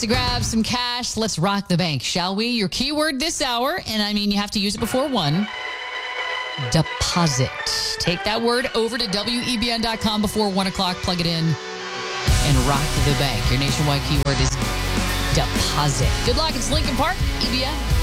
To grab some cash, let's rock the bank, shall we? Your keyword this hour, and I mean you have to use it before 1, deposit. Take that word over to WEBN.com before 1 o'clock, plug it in, and rock the bank. Your nationwide keyword is deposit. Good luck. It's Lincoln Park, EBN.